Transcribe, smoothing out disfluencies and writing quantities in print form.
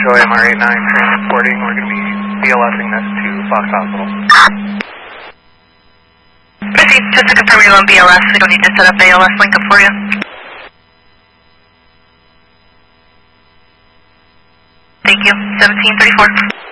show MR89 transporting. We're going to be BLSing this to Fox Hospital. Missy, just to confirm you're on BLS, we don't need to set up ALS link up for you. Thank you. 1734.